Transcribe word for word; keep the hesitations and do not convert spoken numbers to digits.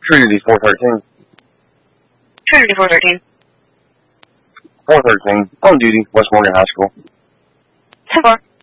Trinity four thirteen. Trinity four thirteen. four thirteen. On duty, West Morgan High School. ten four.